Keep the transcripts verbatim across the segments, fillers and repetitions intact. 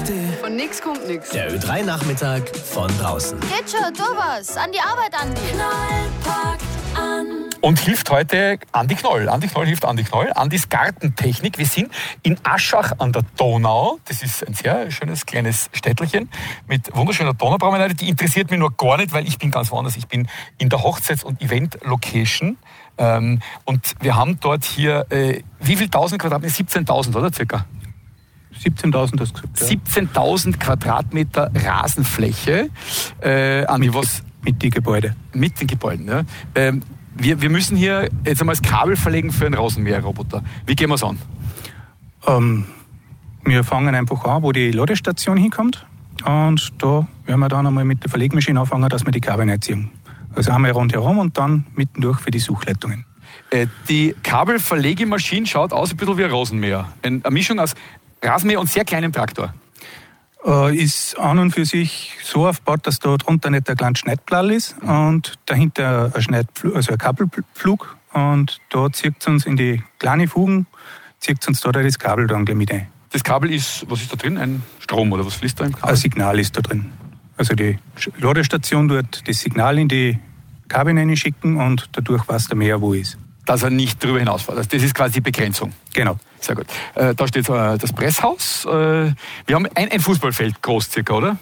Von nix kommt nix. Der Ö drei Nachmittag von draußen. Geht schon, tu was. An die Arbeit, Andi. Knoll packt an. Und hilft heute Andi Knoll. Andi Knoll hilft Andi Knoll. Andis Gartentechnik. Wir sind in Aschach an der Donau. Das ist ein sehr schönes kleines Städtelchen mit wunderschöner Donaupromenade. Die interessiert mich nur gar nicht, weil ich bin ganz woanders. Ich bin in der Hochzeits- und Event-Location. Ähm, und wir haben dort hier, äh, wie viel tausend Quadratmeter? siebzehntausend, oder circa? siebzehntausend hast du gesagt, ja. siebzehntausend Quadratmeter Rasenfläche. Äh, Andi, mit, was? Mit den Gebäuden. Mit den Gebäuden, ja. Ähm, wir, wir müssen hier jetzt einmal das Kabel verlegen für einen Rasenmäherroboter. Wie gehen wir es an? Ähm, wir fangen einfach an, wo die Ladestation hinkommt. Und da werden wir dann einmal mit der Verlegmaschine anfangen, dass wir die Kabel einziehen. Also einmal rundherum und dann mittendurch für die Suchleitungen. Äh, die Kabelverlegemaschine schaut aus ein bisschen wie ein Rasenmäher. Eine Mischung aus Rasenmäher und sehr kleinem Traktor. Äh, ist an und für sich so aufgebaut, dass da drunter nicht ein kleiner Schneidblall ist und dahinter ein, Schneidpflug, also ein Kabelpflug. Und da zieht es uns in die kleinen Fugen, zieht uns da das Kabel dann gleich mit ein. Das Kabel ist, was ist da drin? Ein Strom oder was fließt da im Kabel? Ein Signal ist da drin. Also die Ladestation tut das Signal in die Kabel reinschicken und dadurch weiß der Mäher, wo er ist. Dass er nicht drüber hinausfährt. Also das ist quasi die Begrenzung. Genau. Sehr gut. Äh, da steht äh, das Presshaus. Äh, wir haben ein, ein Fußballfeld groß circa, oder?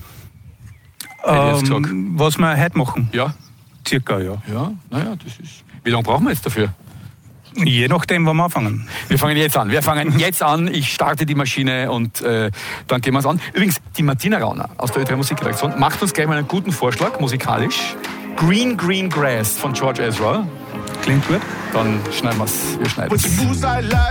Ähm, was wir heute machen? Ja. Circa, ja. Ja, naja, das ist... Wie lange brauchen wir jetzt dafür? Je nachdem, wann wir anfangen. Wir fangen jetzt an. Wir fangen jetzt an. Ich starte die Maschine und äh, dann gehen wir es an. Übrigens, die Martina Rauner aus der Ö drei Musikredaktion macht uns gleich mal einen guten Vorschlag, musikalisch. Green, Green Grass von George Ezra. Klingt gut. Dann schneiden wir es. Wir schneiden es.